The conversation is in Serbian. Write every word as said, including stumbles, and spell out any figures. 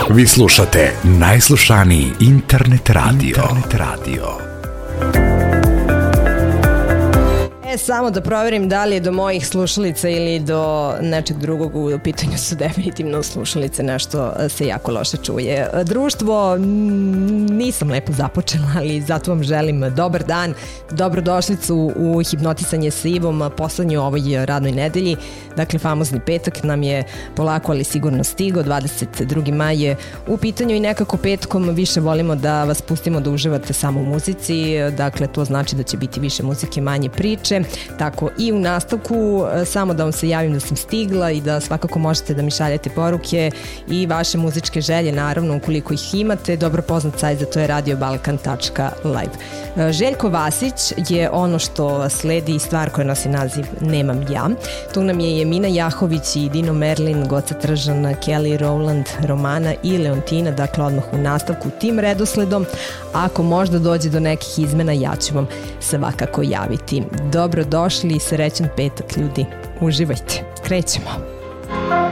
Vi slušate najslušaniji internet radio. Internet radio. E, samo da proverim da li je do mojih slušalica ili do nečeg drugog. U pitanju su definitivno slušalice, nešto se jako loše čuje. Društvo, nisam lepo započela, ali zato vam želim dobar dan, dobrodošlicu u Hipnotisanje sa Ivom, poslednju ovoj radnoj nedelji. Dakle, famozni petak nam je polako, ali sigurno stigo, dvadeset drugi maj je u pitanju i nekako petkom više volimo da vas pustimo da uživate samo u muzici. Dakle, to znači da će biti više muzike, manje priče. Tako i u nastavku, samo da vam se javim da sam stigla i da svakako možete da mi šaljete poruke i vaše muzičke želje, naravno, ukoliko ih imate. Dobro poznat sajt za to je radio balkan tačka live. Željko Vasić je ono što sledi, stvar koja nosi naziv Nemam ja. Tu nam je Emina Jahović i Dino Merlin, Goca Tržan, Kelly Rowland, Romana i Leontina, dakle odmah u nastavku tim redosledom. Ako možda dođe do nekih izmena, ja ću vam svakako javiti. Dobro došli i srećan petak, ljudi. Uživajte. Krećemo.